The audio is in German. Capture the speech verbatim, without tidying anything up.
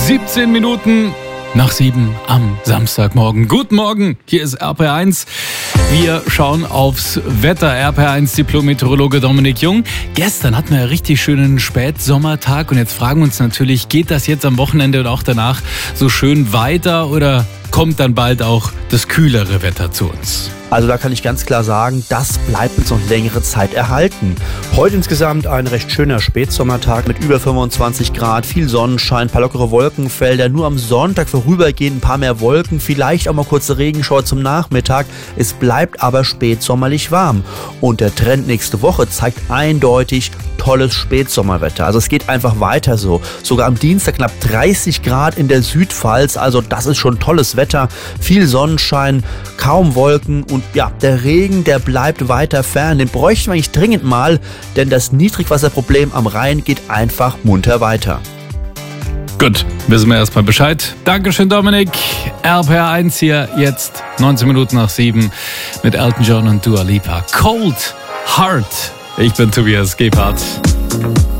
siebzehn Minuten nach sieben am Samstagmorgen. Guten Morgen, hier ist R P R eins. Wir schauen aufs Wetter. R P R eins Diplom-Meteorologe Dominik Jung. Gestern hatten wir einen richtig schönen Spätsommertag und jetzt fragen wir uns natürlich, geht das jetzt am Wochenende und auch danach so schön weiter oder kommt dann bald auch das kühlere Wetter zu uns? Also da kann ich ganz klar sagen, das bleibt uns noch längere Zeit erhalten. Heute insgesamt ein recht schöner Spätsommertag mit über fünfundzwanzig Grad, viel Sonnenschein, ein paar lockere Wolkenfelder. Nur am Sonntag vorübergehend ein paar mehr Wolken, vielleicht auch mal kurze Regenschauer zum Nachmittag. Es bleibt aber spätsommerlich warm. Und der Trend nächste Woche zeigt eindeutig tolles Spätsommerwetter. Also es geht einfach weiter so. Sogar am Dienstag knapp dreißig Grad in der Südpfalz. Also das ist schon tolles Wetter. Viel Sonnenschein, kaum Wolken und ja, der Regen, der bleibt weiter fern. Den bräuchten wir eigentlich dringend mal, denn das Niedrigwasserproblem am Rhein geht einfach munter weiter. Gut, wissen wir erstmal Bescheid. Dankeschön, Dominik. R P R eins hier jetzt neunzehn Minuten nach sieben mit Elton John und Dua Lipa. Cold Heart. Ich bin Tobias Gebhardt.